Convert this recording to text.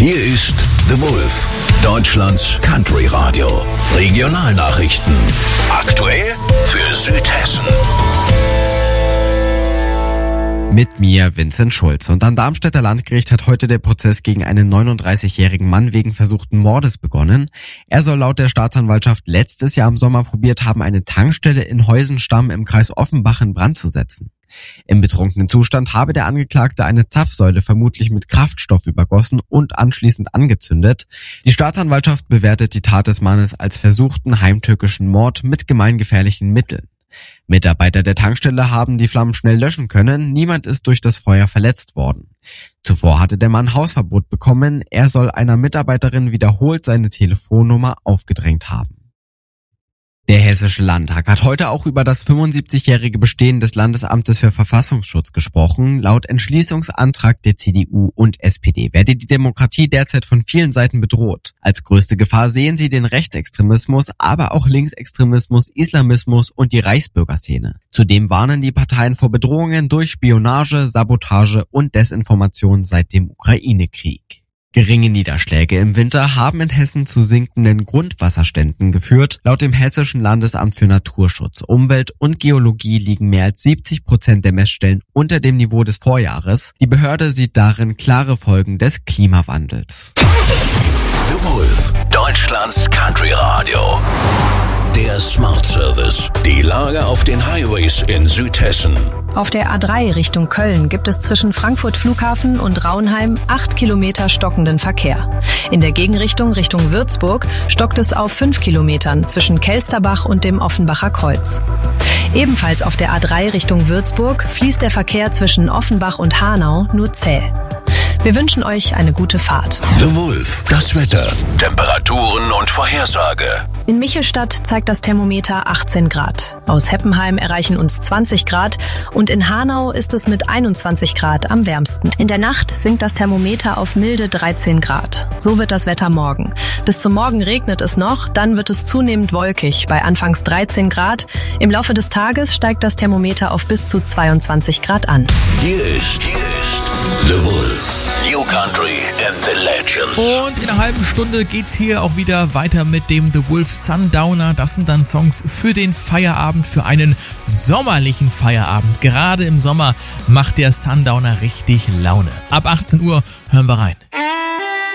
Hier ist The Wolf, Deutschlands Country Radio. Regionalnachrichten. Aktuell für Südhessen. Mit mir Vincent Schulz. Und am Darmstädter Landgericht hat heute der Prozess gegen einen 39-jährigen Mann wegen versuchten Mordes begonnen. Er soll laut der Staatsanwaltschaft letztes Jahr im Sommer probiert haben, eine Tankstelle in Heusenstamm im Kreis Offenbach in Brand zu setzen. Im betrunkenen Zustand habe der Angeklagte eine Zapfsäule vermutlich mit Kraftstoff übergossen und anschließend angezündet. Die Staatsanwaltschaft bewertet die Tat des Mannes als versuchten heimtückischen Mord mit gemeingefährlichen Mitteln. Mitarbeiter der Tankstelle haben die Flammen schnell löschen können, niemand ist durch das Feuer verletzt worden. Zuvor hatte der Mann Hausverbot bekommen, er soll einer Mitarbeiterin wiederholt seine Telefonnummer aufgedrängt haben. Der Hessische Landtag hat heute auch über das 75-jährige Bestehen des Landesamtes für Verfassungsschutz gesprochen. Laut Entschließungsantrag der CDU und SPD werde die Demokratie derzeit von vielen Seiten bedroht. Als größte Gefahr sehen sie den Rechtsextremismus, aber auch Linksextremismus, Islamismus und die Reichsbürgerszene. Zudem warnen die Parteien vor Bedrohungen durch Spionage, Sabotage und Desinformation seit dem Ukraine-Krieg. Geringe Niederschläge im Winter haben in Hessen zu sinkenden Grundwasserständen geführt. Laut dem Hessischen Landesamt für Naturschutz, Umwelt und Geologie liegen mehr als 70% der Messstellen unter dem Niveau des Vorjahres. Die Behörde sieht darin klare Folgen des Klimawandels. The Wolf, Deutschlands Country Radio. Der Smart Service. Die Lage auf den Highways in Südhessen. Auf der A3 Richtung Köln gibt es zwischen Frankfurt Flughafen und Raunheim 8 Kilometer stockenden Verkehr. In der Gegenrichtung Richtung Würzburg stockt es auf 5 Kilometern zwischen Kelsterbach und dem Offenbacher Kreuz. Ebenfalls auf der A3 Richtung Würzburg fließt der Verkehr zwischen Offenbach und Hanau nur zäh. Wir wünschen euch eine gute Fahrt. The Wolf, das Wetter, Temperaturen und Vorhersage. In Michelstadt zeigt das Thermometer 18 Grad. Aus Heppenheim erreichen uns 20 Grad und in Hanau ist es mit 21 Grad am wärmsten. In der Nacht sinkt das Thermometer auf milde 13 Grad. So wird das Wetter morgen. Bis zum Morgen regnet es noch, dann wird es zunehmend wolkig bei anfangs 13 Grad. Im Laufe des Tages steigt das Thermometer auf bis zu 22 Grad an. Hier ist The Wolf. New Country and the Legends. Und in einer halben Stunde geht's hier auch wieder weiter mit dem The Wolf Sundowner. Das sind dann Songs für den Feierabend, für einen sommerlichen Feierabend. Gerade im Sommer macht der Sundowner richtig Laune. Ab 18 Uhr hören wir rein.